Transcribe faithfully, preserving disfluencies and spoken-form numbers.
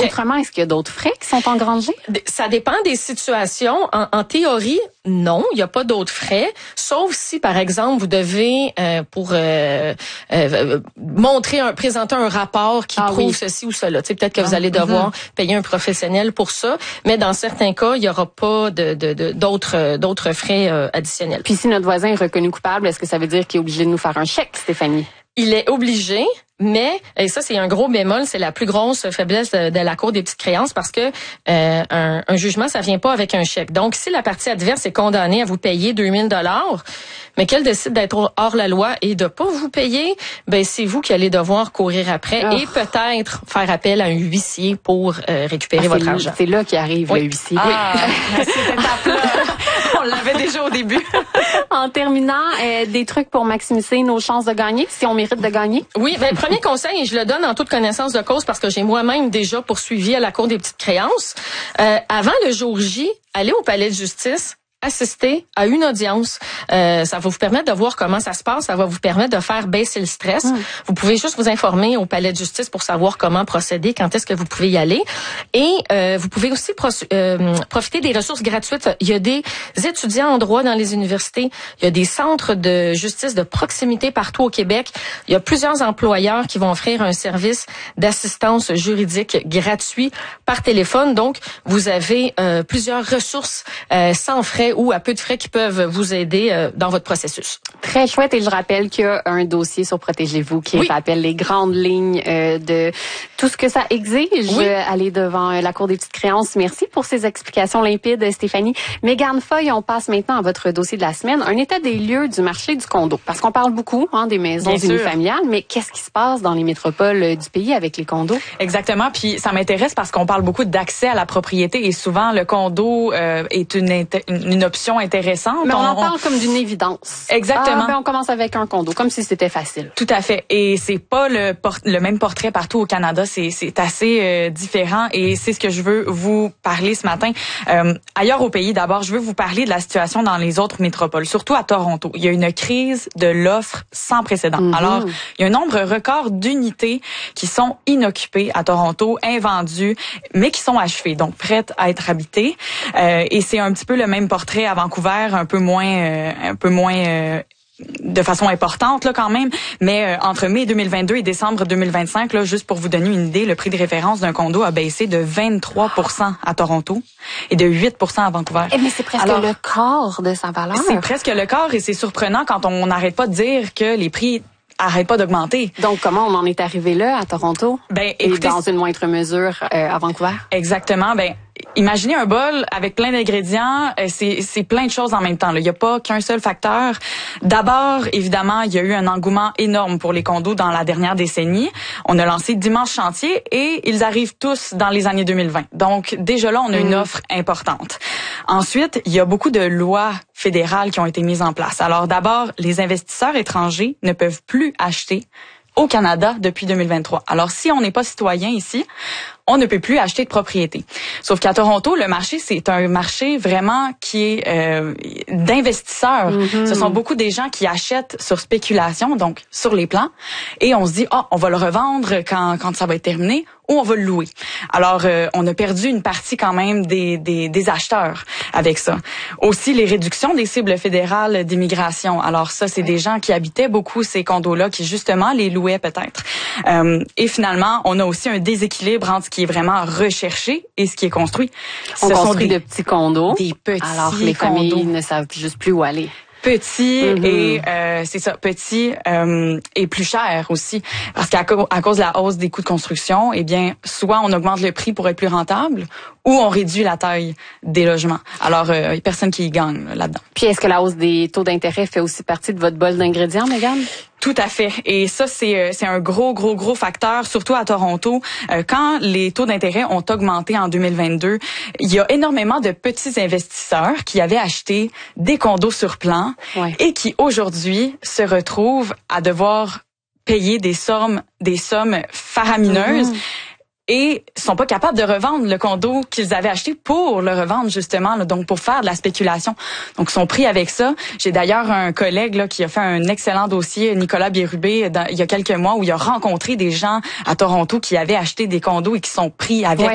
autrement, est-ce qu'il y a d'autres frais qui sont engrangés? Ça dépend des situations. En, en théorie, non, il n'y a pas d'autres frais, sauf si, par exemple, vous devez, euh, pour euh, euh, montrer, un, présenter un rapport qui ah, prouve oui. ceci ou cela. Tu sais, peut-être que vous allez devoir mm-hmm. payer un professionnel pour ça, mais dans certains cas, il n'y aura pas de, de, de, d'autres, d'autres frais euh, additionnels. Puis si notre voisin est reconnu coupable, est-ce que ça veut dire qu'il est obligé de nous faire un chèque, Stéphanie? Il est obligé, mais, et ça c'est un gros bémol, c'est la plus grosse faiblesse de, de la Cour des petites créances parce que euh, un, un jugement, ça vient pas avec un chèque. Donc, si la partie adverse est condamnée à vous payer deux mille dollars, mais qu'elle décide d'être hors la loi et de pas vous payer, ben c'est vous qui allez devoir courir après oh. et peut-être faire appel à un huissier pour euh, récupérer ah, votre argent. C'est là qu'arrive oui. le huissier. Ah, oui. Cette étape-là, on l'avait déjà au début. En terminant, euh, des trucs pour maximiser nos chances de gagner, si on mérite de gagner? Oui, ben premier conseil, et je le donne en toute connaissance de cause parce que j'ai moi-même déjà poursuivi à la Cour des petites créances. Euh, avant le jour J, allez au palais de justice, assister à une audience. Euh, ça va vous permettre de voir comment ça se passe. Ça va vous permettre de faire baisser le stress. Mmh. Vous pouvez juste vous informer au palais de justice pour savoir comment procéder, quand est-ce que vous pouvez y aller. Et euh, vous pouvez aussi pro- euh, profiter des ressources gratuites. Il y a des étudiants en droit dans les universités. Il y a des centres de justice de proximité partout au Québec. Il y a plusieurs employeurs qui vont offrir un service d'assistance juridique gratuit par téléphone. Donc, vous avez euh, plusieurs ressources euh, sans frais ou à peu de frais qui peuvent vous aider euh, dans votre processus. Très chouette, et je rappelle qu'il y a un dossier sur Protégez-vous qui oui. rappelle les grandes lignes euh, de tout ce que ça exige. Oui. Euh, aller devant euh, la Cour des petites créances. Merci pour ces explications limpides, Stéphanie. Mégane Foy, on passe maintenant à votre dossier de la semaine, un état des lieux du marché du condo. Parce qu'on parle beaucoup hein, des maisons Bien unifamiliales, sûr. mais qu'est-ce qui se passe dans les métropoles du pays avec les condos? Exactement, puis ça m'intéresse parce qu'on parle beaucoup d'accès à la propriété et souvent le condo euh, est une, une une option intéressante. Mais on, on en parle on... comme d'une évidence. Exactement. Ah, ben on commence avec un condo, comme si c'était facile. Tout à fait. Et c'est pas le, por- le même portrait partout au Canada. C'est, c'est assez euh, différent et c'est ce que je veux vous parler ce matin. Euh, ailleurs au pays, d'abord, je veux vous parler de la situation dans les autres métropoles, surtout à Toronto. Il y a une crise de l'offre sans précédent. Mm-hmm. Alors, il y a un nombre record d'unités qui sont inoccupées à Toronto, invendues, mais qui sont achevées, donc prêtes à être habitées. Euh, et c'est un petit peu le même portrait à Vancouver, un peu moins, euh, un peu moins euh, de façon importante là quand même, mais euh, entre mai deux mille vingt-deux et décembre deux mille vingt-cinq, là, juste pour vous donner une idée, le prix de référence d'un condo a baissé de vingt-trois pour cent à Toronto et de huit pour cent à Vancouver. Eh mais c'est presque Alors, le quart de sa valeur. C'est presque le quart et c'est surprenant quand on n'arrête pas de dire que les prix arrête pas d'augmenter. Donc, comment on en est arrivé là, à Toronto? Ben, écoutez, et dans une moindre mesure, euh, à Vancouver? Exactement. Ben, imaginez un bol avec plein d'ingrédients. Euh, c'est, c'est plein de choses en même temps. Il n'y a pas qu'un seul facteur. D'abord, évidemment, il y a eu un engouement énorme pour les condos dans la dernière décennie. On a lancé d'immenses chantiers et ils arrivent tous dans les années deux mille vingt. Donc, déjà là, on a mmh. une offre importante. Ensuite, il y a beaucoup de lois fédérales qui ont été mises en place. Alors, d'abord, les investisseurs étrangers ne peuvent plus acheter au Canada depuis deux mille vingt-trois. Alors, si on n'est pas citoyen ici, on ne peut plus acheter de propriété. Sauf qu'à Toronto, le marché, c'est un marché vraiment qui est euh, d'investisseurs. Mm-hmm. Ce sont beaucoup des gens qui achètent sur spéculation, donc sur les plans, et on se dit, ah, oh, on va le revendre quand, quand ça va être terminé, ou on va le louer. Alors, euh, on a perdu une partie quand même des, des, des acheteurs avec ça. Aussi, les réductions des cibles fédérales d'immigration. Alors ça, c'est des gens qui habitaient beaucoup ces condos-là, qui justement les louaient peut-être. Euh, et finalement, on a aussi un déséquilibre entre ce qui est vraiment recherché et ce qui est construit. On ce construit sont des, de petits condos, des petits alors les condos. familles ne savent juste plus où aller. Petit mm-hmm. et euh, c'est ça, petit euh, et plus cher aussi, parce qu'à co- à cause de la hausse des coûts de construction, eh bien, soit on augmente le prix pour être plus rentable, ou on réduit la taille des logements. Alors, il euh, n'y a personne qui y gagne là-dedans. Puis, est-ce que la hausse des taux d'intérêt fait aussi partie de votre bol d'ingrédients, Mégane? Tout à fait. Et ça, c'est c'est un gros, gros, gros facteur, surtout à Toronto. Euh, quand les taux d'intérêt ont augmenté en deux mille vingt-deux, il y a énormément de petits investisseurs qui avaient acheté des condos sur plan ouais. et qui, aujourd'hui, se retrouvent à devoir payer des sommes, des sommes faramineuses. Mm-hmm. Et sont pas capables de revendre le condo qu'ils avaient acheté pour le revendre justement, là, donc pour faire de la spéculation. Donc ils sont pris avec ça. J'ai d'ailleurs un collègue là qui a fait un excellent dossier, Nicolas Bérubé, dans, il y a quelques mois, où il a rencontré des gens à Toronto qui avaient acheté des condos et qui sont pris avec. Ouais.